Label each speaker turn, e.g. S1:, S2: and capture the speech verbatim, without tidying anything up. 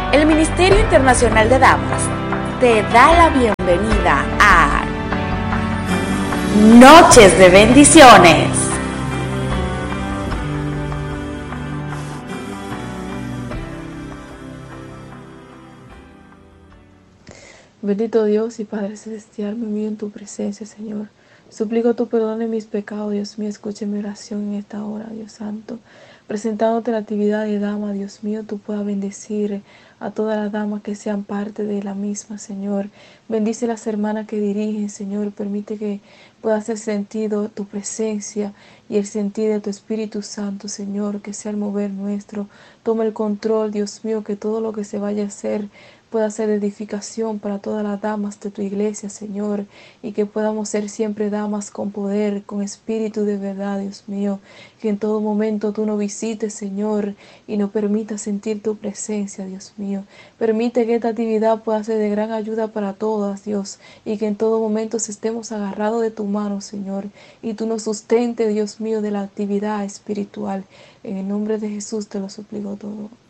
S1: El Ministerio Internacional de Damas te da la bienvenida a Noches de Bendiciones.
S2: Bendito Dios y Padre Celestial, me envío en tu presencia, Señor. Suplico tu perdón en mis pecados, Dios mío. Escuche mi oración en esta hora, Dios Santo. Presentándote la actividad de dama, Dios mío, tú puedas bendecir a todas las damas que sean parte de la misma, Señor. Bendice a las hermanas que dirigen, Señor. Permite que pueda hacer sentido tu presencia y el sentir de tu Espíritu Santo, Señor, que sea el mover nuestro. Toma el control, Dios mío, que todo lo que se vaya a hacer pueda ser edificación para todas las damas de tu iglesia, Señor, y que podamos ser siempre damas con poder, con espíritu de verdad, Dios mío, que en todo momento tú nos visites, Señor, y nos permitas sentir tu presencia, Dios mío. Permite que esta actividad pueda ser de gran ayuda para todas, Dios, y que en todo momento estemos agarrados de tu mano, Señor, y tú nos sustentes, Dios mío, de la actividad espiritual. En el nombre de Jesús te lo suplico todo.